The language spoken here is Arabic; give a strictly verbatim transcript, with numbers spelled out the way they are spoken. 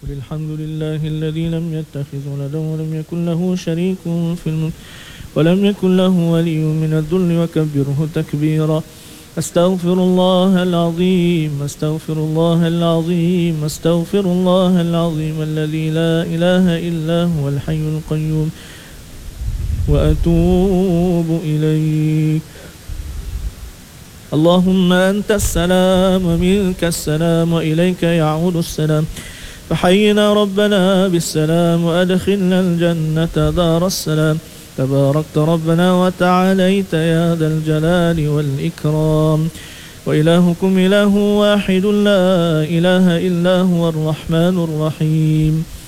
قل الحمد لله الذي لم يتخذ ولدا ولم يكن له شريك في الملك ولم يكن له ولي من الذل وكبره تكبيرا. أستغفر الله العظيم أستغفر الله العظيم أستغفر الله العظيم الذي لا إله إلا هو الحي القيوم وأتوب إليك. اللهم أنت السلام ومنك السلام وإليك يعود السلام، فحينا ربنا بالسلام وأدخلنا الجنة دار السلام. تباركت ربنا وتعاليت يا ذا الجلال والإكرام. وإلهكم إله واحد لا إله إلا هو الرحمن الرحيم.